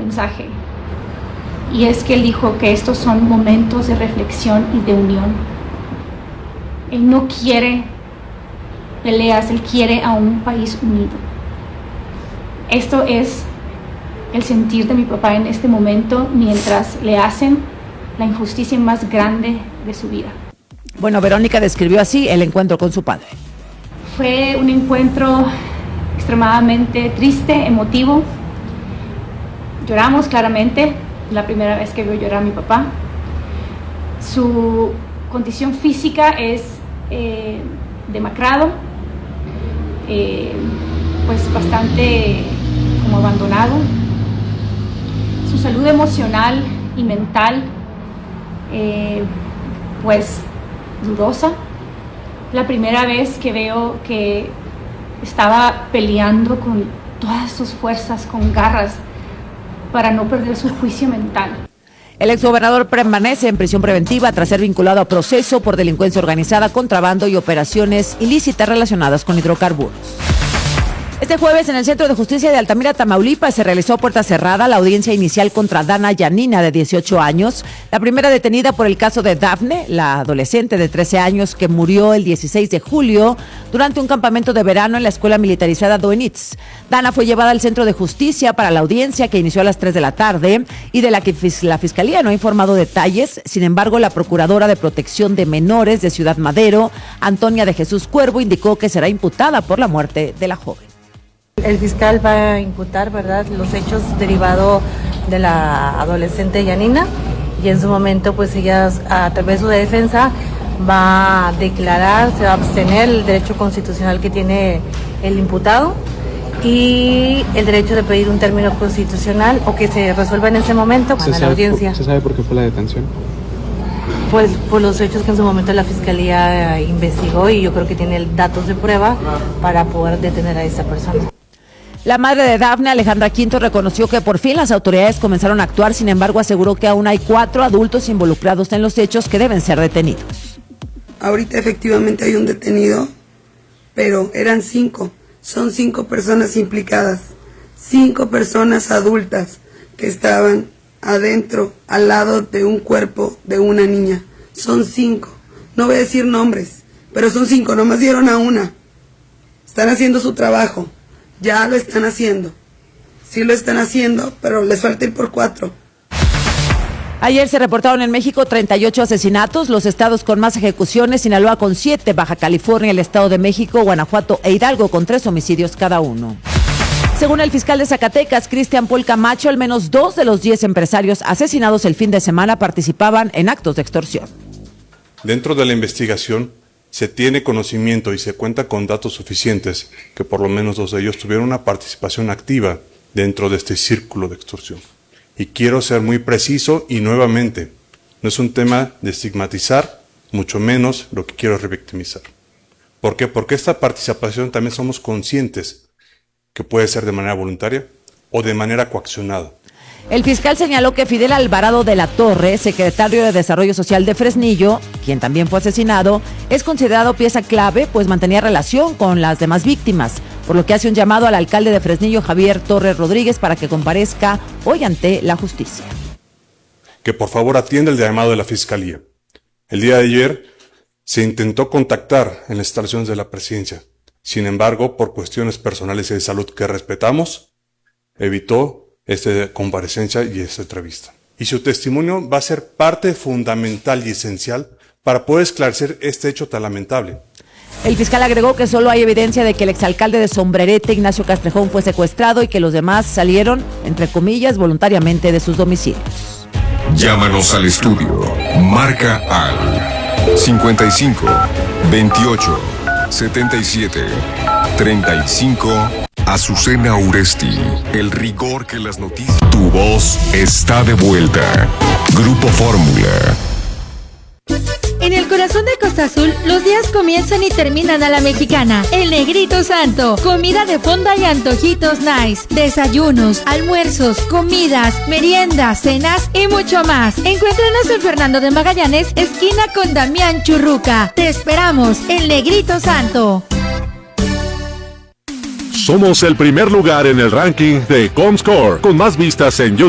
mensaje. Y es que él dijo que estos son momentos de reflexión y de unión. Él no quiere peleas, él quiere a un país unido. Esto es el sentir de mi papá en este momento mientras le hacen la injusticia más grande de su vida. Bueno, Verónica describió así el encuentro con su padre. Fue un encuentro extremadamente triste, emotivo. Lloramos claramente, la primera vez que veo llorar a mi papá. Su condición física es demacrado, pues bastante como abandonado. Su salud emocional y mental, pues dudosa. La primera vez que veo que estaba peleando con todas sus fuerzas, con garras, para no perder su juicio mental. El exgobernador permanece en prisión preventiva tras ser vinculado a proceso por delincuencia organizada, contrabando y operaciones ilícitas relacionadas con hidrocarburos. Este jueves en el Centro de Justicia de Altamira, Tamaulipas, se realizó a puerta cerrada la audiencia inicial contra Dana Yanina, de 18 años, la primera detenida por el caso de Dafne, la adolescente de 13 años que murió el 16 de julio durante un campamento de verano en la escuela militarizada Doenitz. Dana fue llevada al Centro de Justicia para la audiencia, que inició a las 3 de la tarde y de la que la Fiscalía no ha informado detalles. Sin embargo, la Procuradora de Protección de Menores de Ciudad Madero, Antonia de Jesús Cuervo, indicó que será imputada por la muerte de la joven. El fiscal va a imputar, ¿verdad?, los hechos derivados de la adolescente Yanina, y en su momento pues ella, a través de su defensa, va a declarar, se va a abstener el derecho constitucional que tiene el imputado y el derecho de pedir un término constitucional o que se resuelva en ese momento para la audiencia. ¿Se sabe por qué fue la detención? Pues por los hechos que en su momento la Fiscalía investigó, y yo creo que tiene datos de prueba para poder detener a esa persona. La madre de Dafne, Alejandra Quinto, reconoció que por fin las autoridades comenzaron a actuar. Sin embargo, aseguró que aún hay 4 adultos involucrados en los hechos que deben ser detenidos. Ahorita efectivamente hay un detenido, pero eran 5. Son 5 personas implicadas, 5 personas adultas que estaban adentro, al lado de un cuerpo de una niña. Son 5. No voy a decir nombres, pero son 5, nomás dieron a una. Están haciendo su trabajo. Ya lo están haciendo. Sí lo están haciendo, pero les falta ir por 4. Ayer se reportaron en México 38 asesinatos. Los estados con más ejecuciones: Sinaloa con 7, Baja California, el Estado de México, Guanajuato e Hidalgo con 3 homicidios cada uno. Según el fiscal de Zacatecas, Cristian Paul Camacho, al menos 2 de los 10 empresarios asesinados el fin de semana participaban en actos de extorsión. Dentro de la investigación se tiene conocimiento y se cuenta con datos suficientes que por lo menos 2 de ellos tuvieron una participación activa dentro de este círculo de extorsión. Y quiero ser muy preciso y nuevamente, no es un tema de estigmatizar, mucho menos lo que quiero revictimizar. ¿Por qué? Porque esta participación también somos conscientes que puede ser de manera voluntaria o de manera coaccionada. El fiscal señaló que Fidel Alvarado de la Torre, secretario de Desarrollo Social de Fresnillo, quien también fue asesinado, es considerado pieza clave, pues mantenía relación con las demás víctimas, por lo que hace un llamado al alcalde de Fresnillo, Javier Torres Rodríguez, para que comparezca hoy ante la justicia. Que por favor atienda el llamado de la Fiscalía. El día de ayer se intentó contactar en las instalaciones de la presidencia. Sin embargo, por cuestiones personales y de salud que respetamos, evitó esta comparecencia y esta entrevista. Y su testimonio va a ser parte fundamental y esencial para poder esclarecer este hecho tan lamentable. El fiscal agregó que solo hay evidencia de que el exalcalde de Sombrerete, Ignacio Castrejón, fue secuestrado y que los demás salieron, entre comillas, voluntariamente de sus domicilios. Llámanos al estudio. Marca al 55 28 77 35. Azucena Uresti, el rigor que las noticias. Tu voz está de vuelta. Grupo Fórmula. En el corazón de Costa Azul, los días comienzan y terminan a la mexicana. El Negrito Santo, comida de fonda y antojitos nice, desayunos, almuerzos, comidas, meriendas, cenas y mucho más. Encuéntranos en Fernando de Magallanes, esquina con Damián Churruca. Te esperamos, el Negrito Santo. Somos el primer lugar en el ranking de Comscore, con más vistas en YouTube.